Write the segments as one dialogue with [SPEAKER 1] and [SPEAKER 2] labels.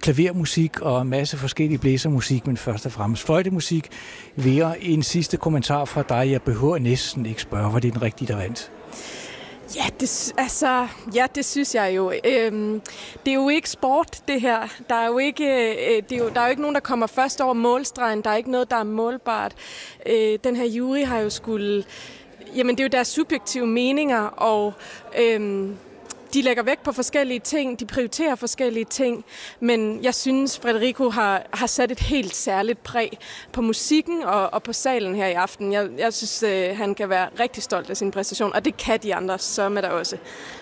[SPEAKER 1] klavermusik og en masse forskellige blæsermusik, men først og fremmest fløjtemusik. Vera, en sidste kommentar fra dig. Jeg behøver næsten ikke spørge, hvor det er den rigtige, der vandt.
[SPEAKER 2] Det synes jeg jo. Det er jo ikke sport, det her. Der er jo ikke nogen, der kommer først over målstregen. Der er ikke noget, der er målbart. Den her jury har jo skulle... Jamen, det er jo deres subjektive meninger, og de lægger vægt på forskellige ting, de prioriterer forskellige ting, men jeg synes, Frederico har sat et helt særligt præg på musikken og på salen her i aften. Jeg synes, han kan være rigtig stolt af sin præstation, og det kan de andre, så med der også.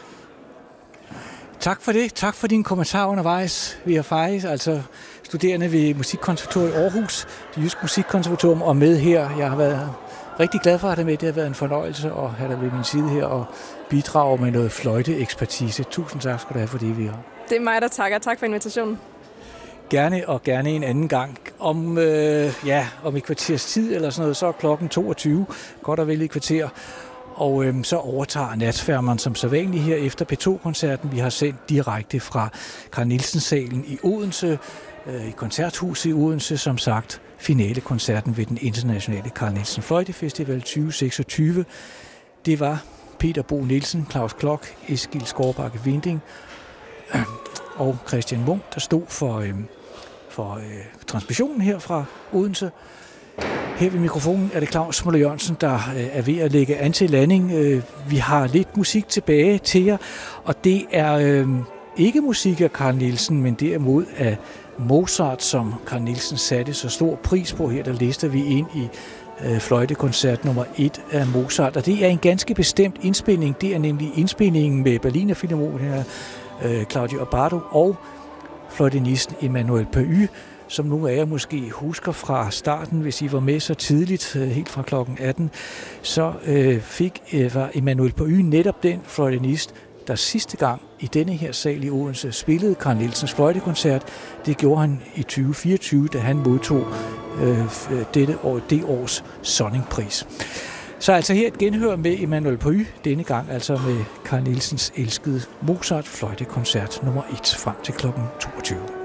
[SPEAKER 1] Tak for det. Tak for din kommentar undervejs. Vi er faktisk studerende ved Musikkonservatoriet i Aarhus, det Jyske Musikkonservatorium, og med her. Jeg har været rigtig glad for at have dig med. Det har været en fornøjelse at have dig ved min side her og bidrage med noget fløjteekspertise. Tusind tak skal du have for det, Vera.
[SPEAKER 2] Det er mig, der takker. Tak for invitationen.
[SPEAKER 1] Gerne og gerne en anden gang. Om et kvarters tid eller sådan noget, så er klokken 22. Godt og vel i kvarter. Og så overtager Natsværmeren som sædvanligt her efter P2-koncerten. Vi har sendt direkte fra Carl Nielsen-salen i Odense, i Koncerthuset i Odense, som sagt. Finalekoncerten ved den internationale Carl Nielsen Fløjtefestival 2026. Det var Peter Bo Nielsen, Claus Klok, Eskil Skovbakke Winding og Christian Munk, der stod for transmissionen her fra Odense. Her ved mikrofonen er det Claus Smuller Jørgensen, der er ved at lægge an til landing. Vi har lidt musik tilbage til jer, og det er ikke musik af Carl Nielsen, men derimod af Mozart, som Carl Nielsen satte så stor pris på. Her der lister vi ind i fløjtekoncert nummer 1 af Mozart, og det er en ganske bestemt indspilning. Det er nemlig indspilningen med Berliner Philharmoniker Claudio Abbado og fløjtenisten Emmanuel Pahud, som nogle af jer måske husker fra starten, hvis I var med så tidligt, helt fra klokken 18, så var Emmanuel Pahud netop den fløjtenist, der sidste gang i denne her sal i Odense spillede Carl Nielsens fløjtekoncert. Det gjorde han i 2024, da han modtog det års Sonningpris. Så altså her et genhør med Emmanuel Pahud, denne gang altså med Carl Nielsens elskede Mozart fløjtekoncert nummer 1 frem til klokken 22.